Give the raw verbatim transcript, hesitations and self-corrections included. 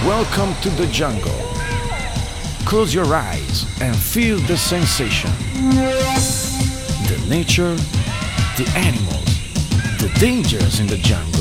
Welcome to the jungle. Close your eyes and feel the sensation. The nature, the animals, the dangers in the jungle.